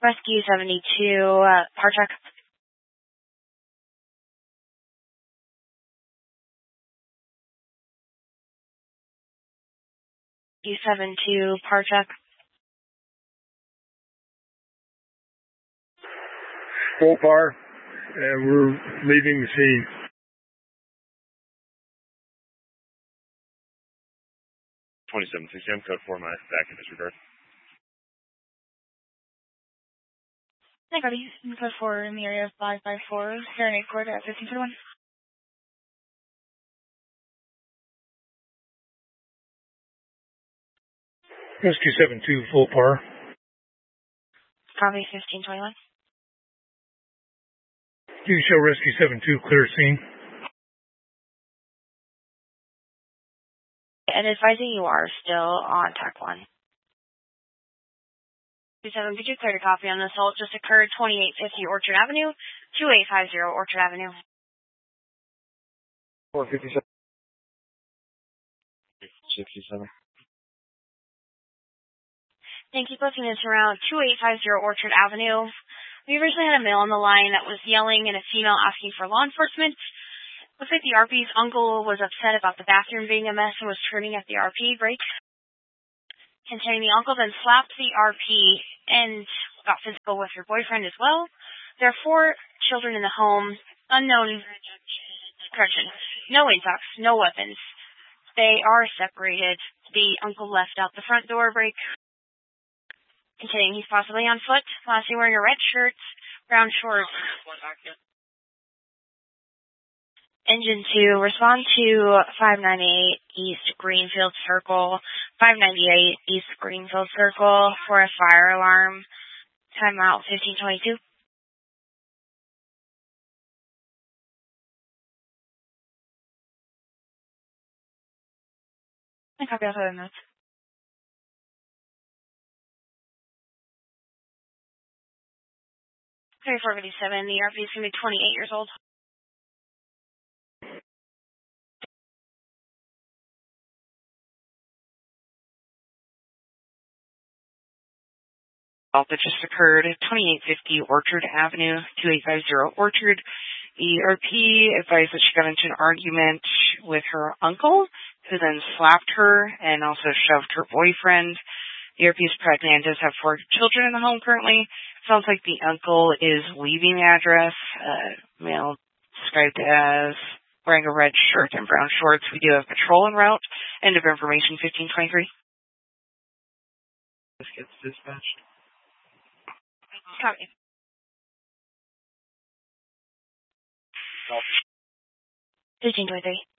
Rescue 72, Park. Rescue 72, Park. Full par, and we're leaving the scene. 2760, code 4 miles, back in disregard. Negative, code 4 in the area of 554, Serenade Court at 1541. Rescue 72, full par. Copy 1521. Do show Rescue 72, clear scene. And advising you are still on TAC 1. 27, could you clear to copy on the assault just occurred 2850 Orchard Avenue, 2850 Orchard Avenue. 457. 67. Thank you, booking this around 2850 Orchard Avenue. We originally had a male on the line that was yelling and a female asking for law enforcement. Looks like the RP's uncle was upset about the bathroom being a mess and was turning at the RP break. Containing the uncle then slapped the RP and got physical with her boyfriend as well. There are 4 children in the home, unknown, correction, no intox, no weapons. They are separated. The uncle left out the front door break. Containing he's possibly on foot, lastly wearing a red shirt, brown shorts. Engine 2, respond to 598 East Greenfield Circle, 598 East Greenfield Circle for a fire alarm. Timeout 1522. I copy off other notes. 3457, the RP is going to be 28 years old. That just occurred at 2850 Orchard Avenue, 2850 Orchard. The RP advised that she got into an argument with her uncle, who then slapped her and also shoved her boyfriend. The RP is pregnant, does have 4 children in the home currently. Sounds like the uncle is leaving the address. Male described as wearing a red shirt and brown shorts. We do have patrol en route. End of information 1523. This gets dispatched. Copy. 1523.